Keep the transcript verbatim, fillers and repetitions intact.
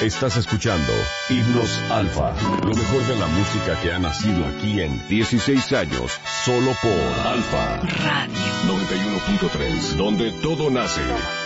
Estás escuchando Himnos Alfa, lo mejor de la música que ha nacido aquí en dieciséis años, solo por Alfa Radio noventa y uno punto tres, donde todo nace.